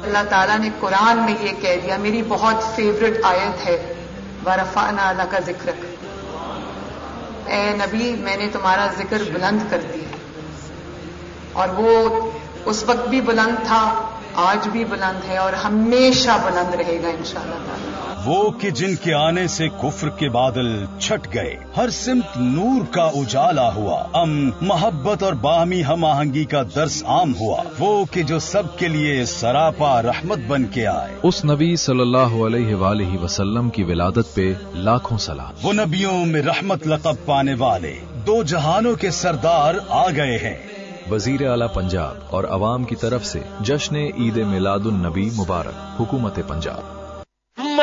अल्लाह ताला ने कुरान में ये कह दिया, मेरी बहुत फेवरेट आयत है, वरफ़अना लका ज़िक्रक, ए नबी मैंने तुम्हारा जिक्र बुलंद कर दिया। और वो उस वक्त भी बुलंद था, आज भी बुलंद है और हमेशा बुलंद रहेगा इंशाअल्लाह ताला। वो कि जिनके आने से कुफ्र के बादल छट गए, हर सिमत नूर का उजाला हुआ, मोहब्बत और बाहमी हम आहंगी का दर्स आम हुआ। वो कि जो सब के लिए सरापा रहमत बन के आए, उस नबी सल्लल्लाहु अलैहि वसल्लम की विलादत पे लाखों सलाम। वो नबियों में रहमत लक़ब पाने वाले दो जहानों के सरदार आ गए हैं। वजीर आला पंजाब और अवाम की तरफ से जश्न ईद मिलादुन नबी मुबारक, हुकूमत पंजाब।